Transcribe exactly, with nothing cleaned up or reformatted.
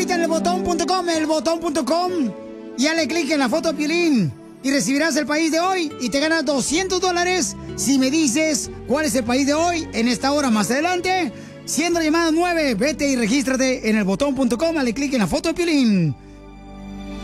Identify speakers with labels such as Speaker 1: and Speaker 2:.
Speaker 1: En el botón punto com, el botón punto com, y dale clic en la foto de Piolín y recibirás el país de hoy y te ganas doscientos dólares si me dices cuál es el país de hoy en esta hora más adelante. Siendo la llamada nueve, vete y regístrate en el botón punto com, dale clic en la foto de Piolín.